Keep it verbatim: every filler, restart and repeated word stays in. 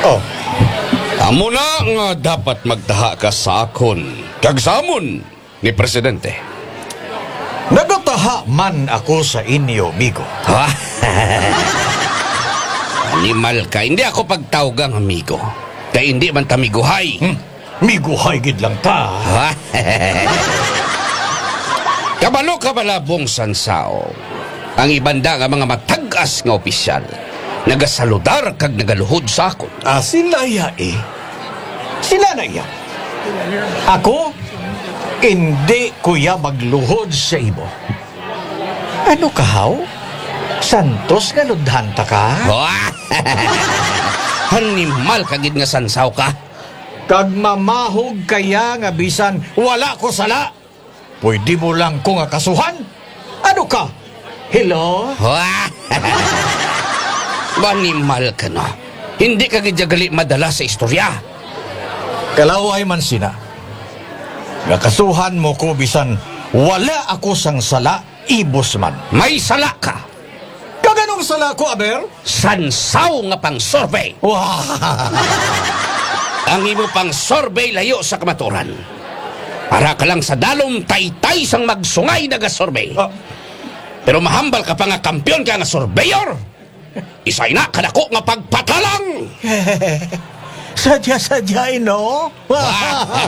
Oh, Amo na nga dapat magtaha ka sa akon kag samon ni Presidente. nagataha man ako sa inyo, amigo. Ha? Animal ka. Hindi ako pagtawgang amigo. Kaya hindi man tamiguhay. Hmm, miguhay gid lang ta. Ha? Kabalo kabalabong sansao. Ang ibanda nga mga matag-as nga opisyal nagasaludar kag nagaluhod sa akon. Ah, sila ya eh. Sila na iya. Ako, hindi kuya magluhod sa imo. Ano kahaw? Santos nga ludhanta ka? Animal kagid nga sansaw ka. Kag mamahog kaya nga bisan wala ko sala. Pwede mo lang ko nga kasuhan? Ano ka? Hello? Animal ka na. Hindi ka gidyagali madala sa istorya. Kalaway man sina. Nakasuhan mo ko bisan wala ako sang sala, ibos man. May sala ka. Kaganong sala ko, Aber? Sansaw nga pang survey. Wah! Ang imo pang survey layo sa kamaturan. Para ka lang sa dalom taytay sang magsungay na ga-survey. Ah, Pero mahambal ka pa nga kampiyon ka nga surveyor. Isay na kadako nga pagpatalang. sadya-sadya, no?